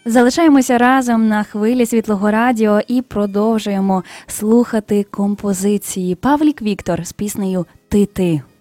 Залишаємося разом на хвилі Світлого Радіо і продовжуємо слухати композиції. Павлік Віктор з піснею «Ти-ти».